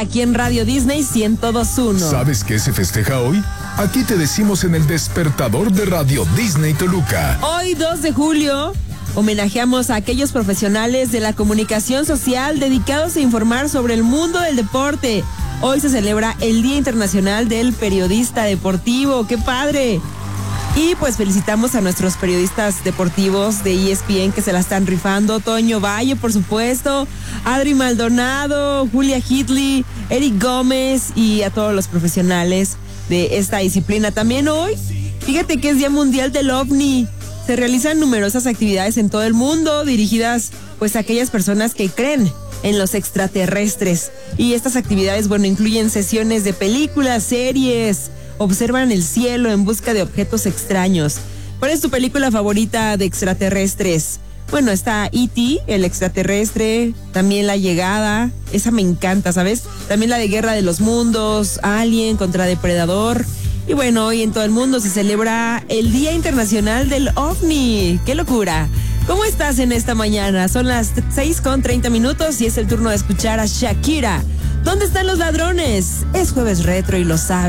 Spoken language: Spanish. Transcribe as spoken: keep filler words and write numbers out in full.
Aquí en Radio Disney ciento dos punto uno. ¿Sabes qué se festeja hoy? Aquí te decimos en el despertador de Radio Disney Toluca. Hoy dos de julio homenajeamos a aquellos profesionales de la comunicación social dedicados a informar sobre el mundo del deporte. Hoy se celebra el Día Internacional del Periodista Deportivo. ¡Qué padre! Y pues felicitamos a nuestros periodistas deportivos de E S P N que se la están rifando. Toño Valle, por supuesto, Adri Maldonado, Julia Hitley, Eric Gómez y a todos los profesionales de esta disciplina. También hoy, fíjate que es Día Mundial del OVNI. Se realizan numerosas actividades en todo el mundo dirigidas pues a aquellas personas que creen en los extraterrestres. Y estas actividades, bueno, incluyen sesiones de películas, series, observan el cielo en busca de objetos extraños. ¿Cuál es tu película favorita de extraterrestres? Bueno, está E T, el extraterrestre, también La Llegada, esa me encanta, ¿sabes? También la de Guerra de los Mundos, Alien contra Depredador. Y bueno, hoy en todo el mundo se celebra el Día Internacional del OVNI. ¡Qué locura! ¿Cómo estás en esta mañana? Son las seis con treinta minutos y es el turno de escuchar a Shakira. ¿Dónde están los ladrones? Es jueves retro y lo sabes.